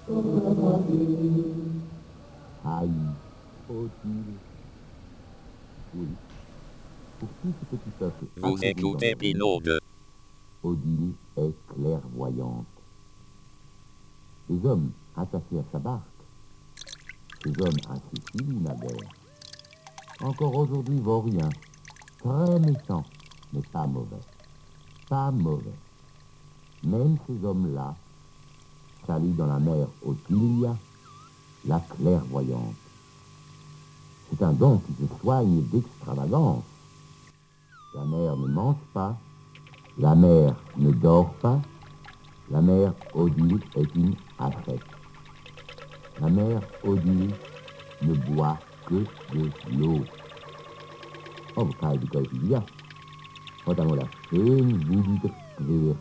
Aïe, Odile. Oui, pour tout ce petit peuple Vous accouru dans écoutez leur Pinode. Odile est clairvoyante. Les hommes attachés à sa barque, ces hommes assez civiles naguère, encore aujourd'hui vauriens, très méchants, mais pas mauvais. Pas mauvais. Même ces hommes-là saluent dans la mer Otilia la clairvoyante. C'est un don qui se soigne d'extravagance. La mer ne mange pas, la mer ne dort pas, la mère Odile est une ascète. La mère Odile ne boit que de l'eau. Oh, we krijgen die kopen ja. Wat dan wel een schön woelige weer.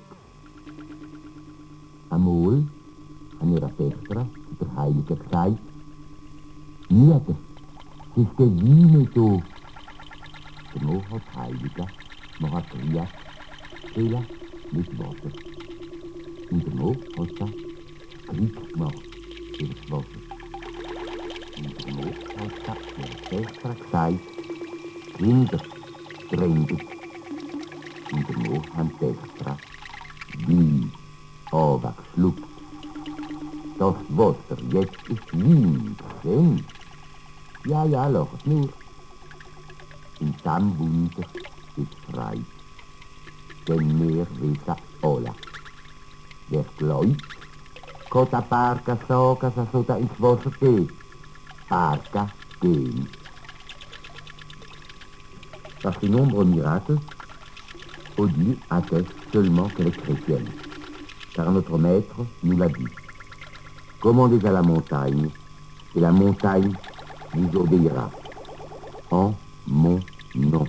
Amol, an ihrer Petra, der Heilige gesagt, Niete, es ist der Wiener so. Der Mo hat Heilige, noch hat Ria, Ela mit Wasser. Und der Mo hat da Krieg gemacht für das Wasser. Und der Mo hat da ihrer Petra gesagt, Kinder, trendet. Und der Mo hat Petra die geschluckt. Das Wasser jetzt ist Wien, ja, ja, lach nur. In diesem Wunder ist frei, denn wir wissen alle, wer glaubt, kann der Barca sagen, dass er da ins Wasser geht. Barca gehen. Par ses nombreux miracles, Odile atteste seulement qu'elle est chrétienne, car notre maître nous l'a dit. Commandez à la montagne, et la montagne vous obéira. En mon nom.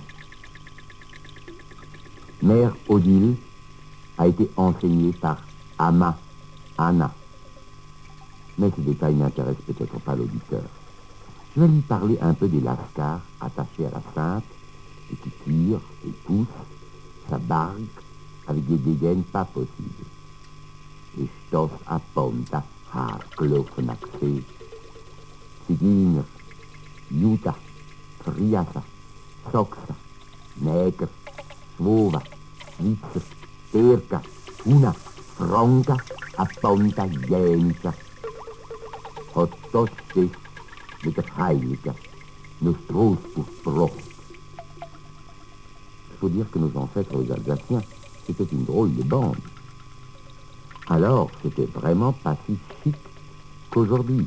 Mère Odile a été enseignée par Ama, Anna. Mais ce détail n'intéresse peut-être pas l'auditeur. Je vais lui parler un peu des lascars attachés à la sainte et qui tirent et poussent sa barque avec des dégaines pas possibles. Les stoff à ponta, haarkloven accès. Zigeuner, Juda, Triasa, Soxa, Neger, Svova, Zwitser, Turka, Huna, Franka, Aponta, Jensa. Hat das sich mit der Heilige, nos Trostbuch gebracht. Il faut dire que nos ancêtres les Alsaciens, c'était une drôle de bande. Alors, c'était vraiment pas si chic qu'aujourd'hui.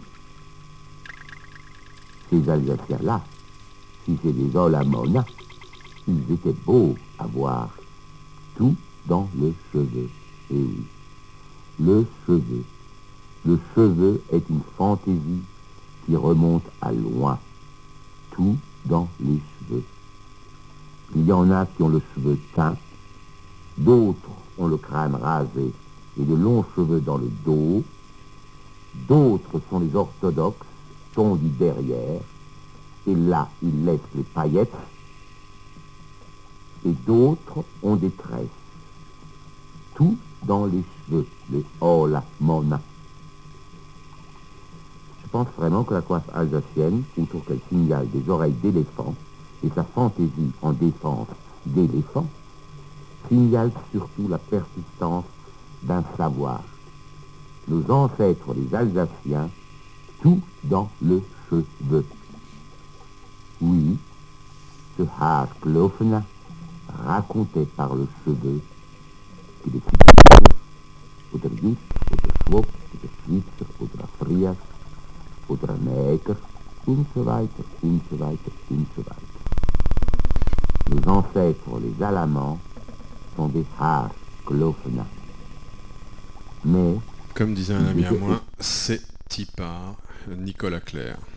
Ces Alsaciens-là, si c'est des Olamona, ils étaient beaux à voir. Tout dans le cheveu. Et oui, le cheveu. Le cheveu est une fantaisie qui remonte à loin. Tout dans les cheveux. Il y en a qui ont le cheveu teint, d'autres ont le crâne rasé et de longs cheveux dans le dos, d'autres sont les orthodoxes, tondus derrière, et là ils laissent les paillettes, et d'autres ont des tresses. Tout dans les cheveux, les hola mona. Je pense vraiment que la coiffe alsacienne, outre qu'elle signale des oreilles d'éléphant, et sa fantaisie en défense d'éléphant, signale surtout la persistance d'un savoir. Nos ancêtres, les Alsaciens, tout dans le cheveu. Oui, ce Haarklofena, raconté par le cheveu, que les Zigeuner, oder Jud, oder Schwab, oder Schwitzer, oder Frias, oder Neger, und so weiter, und so weiter, und so weiter. Nos ancêtres, les Alamans, sont des Haarklofena. Mais, comme disait un ami à moi, c'est Tipar, Nicolas Clair.